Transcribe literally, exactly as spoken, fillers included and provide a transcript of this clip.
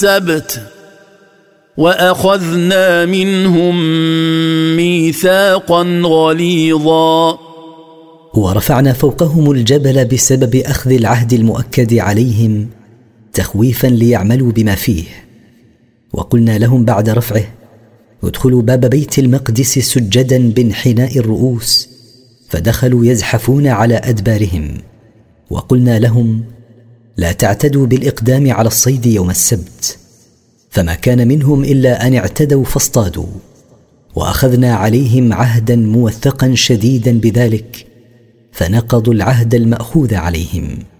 السبت وأخذنا منهم ميثاقا غليظا ورفعنا فوقهم الجبل بسبب أخذ العهد المؤكد عليهم تخويفا ليعملوا بما فيه. وقلنا لهم بعد رفعه: ادخلوا باب بيت المقدس سجدا بانحناء الرؤوس، فدخلوا يزحفون على أدبارهم. وقلنا لهم: لا تعتدوا بالإقدام على الصيد يوم السبت. فما كان منهم إلا أن اعتدوا فاصطادوا، وأخذنا عليهم عهدا موثقا شديدا بذلك، فنقضوا العهد المأخوذ عليهم.